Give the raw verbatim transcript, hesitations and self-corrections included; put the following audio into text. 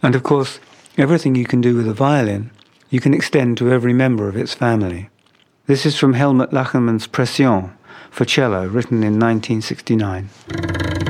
And of course, everything you can do with a violin, you can extend to every member of its family. This is from Helmut Lachenmann's Pression for cello, written in nineteen sixty-nine.